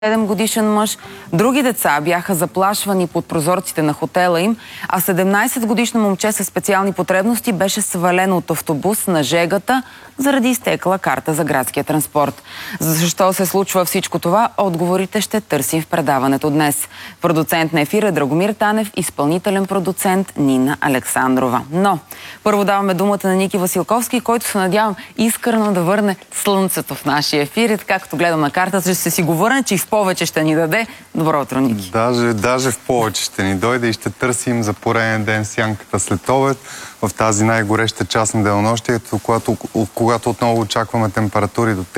7-годишен мъж. Други деца бяха заплашвани под прозорците на хотела им, а 17-годишно момче със специални потребности беше свалено от автобус на жегата заради изтекла карта за градския транспорт. Защо се случва всичко това? Отговорите ще търсим в предаването днес. Продуцент на ефир е Драгомир Танев, изпълнителен продуцент Нина Александрова. Но първо даваме думата на Ники Василковски, който се надявам искрено да върне слънцето в нашия ефир. И така, като гледам на картата, ще си го върне, че и в повече ще ни даде. Добро утро, Ники. Даже в повече ще ни дойде и ще търсим за пореден ден сянката след обед в тази най-гореща част на денонощието, когато отново очакваме температури до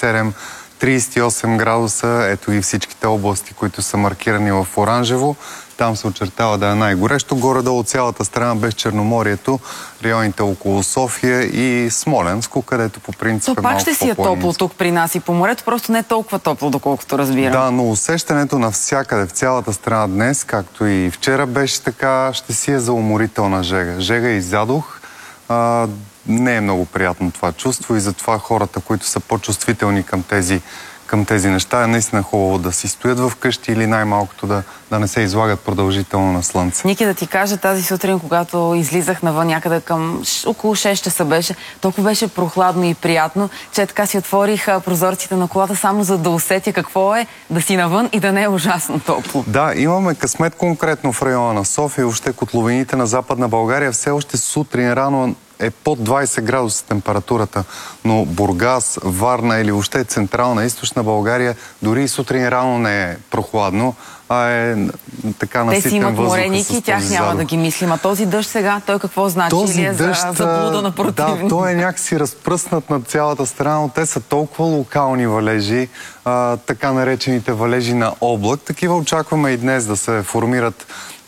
37-38 градуса. Ето и всичките области, които са маркирани в оранжево. Там се очертава да е най-горещо. Горе-долу цялата страна без Черноморието, районите около София и Смолянско, където по принцип е малко пак ще си е топло тук при нас и по морето, просто не е толкова топло, доколкото разбирам. Да, но усещането навсякъде в цялата страна днес, както и вчера беше така, ще си е за уморителна жега. Жега изядох. Не е много приятно това чувство и затова хората, които са по-чувствителни към тези неща, е наистина хубаво да си стоят в къщи или най-малкото да не се излагат продължително на слънце. Ники, да ти кажа, тази сутрин, когато излизах навън някъде към около 6 часа беше, толкова беше прохладно и приятно, че така си отворих прозорците на колата само за да усетя какво е да си навън и да не е ужасно топло. Да, имаме късмет конкретно в района на София, въобще котловините на Западна България все още сутрин рано е под 20 градуса температурата, но Бургас, Варна или въобще Централна, Източна България дори и сутрин рано не е прохладно, а е така наситен въздух. Те си имат мореники и тях няма да ги мислим. А този дъжд сега, той какво значи? Този или е дъжд, за заблуда на противник? Да, той е някакси разпръснат над цялата страна, но те са толкова локални валежи, така наречените валежи на облак. Такива очакваме и днес да се формират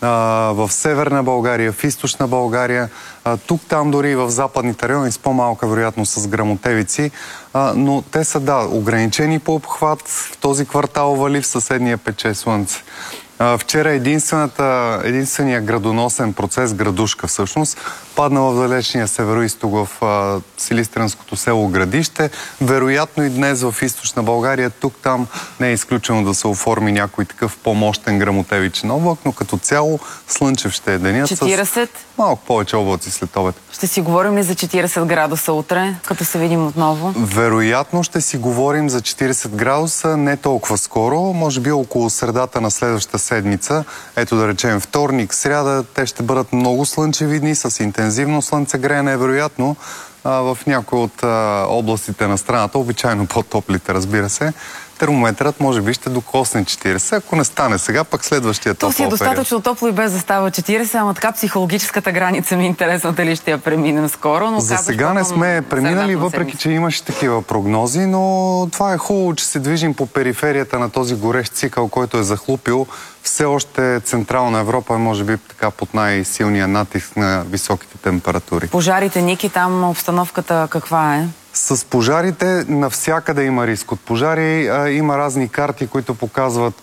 в Северна България, в Източна България, тук, там, дори и в западните райони, с по-малка вероятност с гръмотевици, но те са, да, ограничени по обхват. В този квартал вали, в съседния пече слънце. Вчера единствения градоносен процес, градушка всъщност, падна в далечния североизток в силистренското село Градище. Вероятно и днес в Източна България, тук-там не е изключено да се оформи някой такъв по-мощен гръмотевичен облак, но като цяло слънчев ще е денят 40? С малко повече облаци след обед. Ще си говорим ли за 40 градуса утре, като се видим отново? Вероятно ще си говорим за 40 градуса не толкова скоро, може би около средата на следващата седмица. Ето да речем вторник, сряда, те ще бъдат много слънчеви дни с интензивно слънцегреене, вероятно в някои от областите на страната, обичайно по-топлите, разбира се. Термометърът може би ще докосне 40, ако не стане сега, пък следващия топъл период. То си е достатъчно топло и без да става 40, ама така психологическата граница ми е интересна дали ще я преминем скоро. Но за сега не сме преминали, въпреки че имаше такива прогнози, но това е хубаво, че се движим по периферията на този горещ цикъл, който е захлупил. Все още Централна Европа е, може би, така под най-силния натиск на високите температури. Пожарите, Ники, там обстановката каква е? С пожарите навсякъде има риск от пожари. Има разни карти, които показват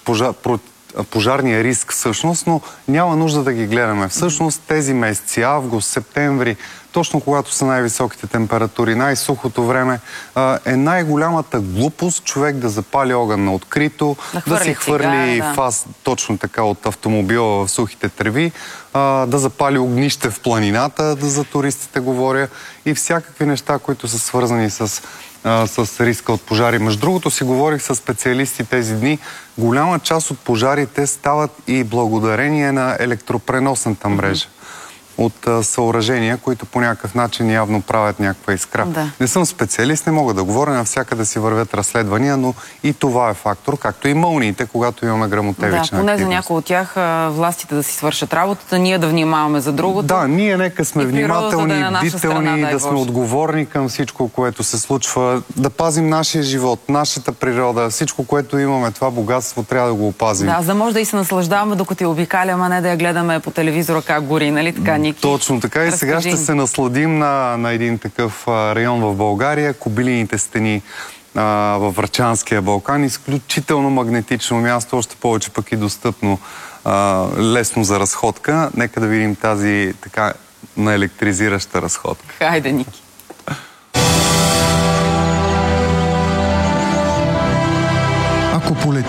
пожарния риск всъщност, но няма нужда да ги гледаме. Всъщност тези месеци, август, септември, точно когато са най-високите температури, най-сухото време, е най-голямата глупост човек да запали огън на открито, да си хвърли фас точно така от автомобила в сухите треви, да запали огнище в планината, за туристите говоря, и всякакви неща, които са свързани с риска от пожари. Между другото си говорих с специалисти тези дни. Голяма част от пожарите стават и благодарение на електропреносната мрежа от съоръжения, които по някакъв начин явно правят някаква искра. Да. Не съм специалист, не мога да говоря, навсякъде си вървят разследвания, но и това е фактор, както и мълниите, когато имаме гръмотевична активност. Да, поне за някои от тях властите да си свършат работата, ние да внимаваме за другото. Да, ние нека сме внимателни, бдителни, да сме отговорни към всичко, което се случва, да пазим нашия живот, нашата природа, всичко, което имаме, това богатство, трябва да го опазим. Да, за да може да и се наслаждаваме, докато я обикалям, а не да я гледаме по телевизора как гори, нали така, Ники? Точно така. И сега ще се насладим на един такъв район в България, Кобилините стени във Врачанския Балкан. Изключително магнетично място, още повече пък и достъпно, лесно за разходка. Нека да видим тази така наелектризираща разходка. Хайде, Ники.